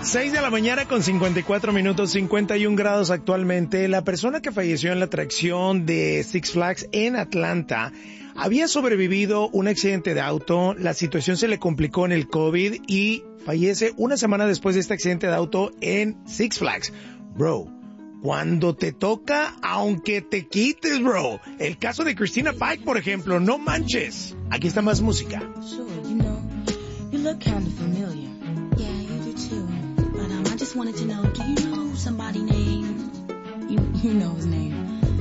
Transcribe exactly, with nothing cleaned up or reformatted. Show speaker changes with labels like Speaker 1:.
Speaker 1: seis de la mañana con cincuenta y cuatro minutos, cincuenta y un grados actualmente. La persona que falleció en la atracción de Six Flags en Atlanta había sobrevivido un accidente de auto. La situación se le complicó en el COVID y fallece una semana después de este accidente de auto en Six Flags. Bro, cuando te toca, aunque te quites, bro. El caso de Christina Pike, por ejemplo, no manches. Aquí está más música.
Speaker 2: Sure, you know, you look kind of familiar. Yeah, you do too. But um, I just wanted to know, do you know somebody named, you, you know his name,